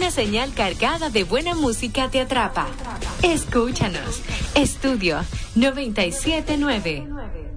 una señal cargada de buena música te atrapa. Escúchanos. Estudio 97.9.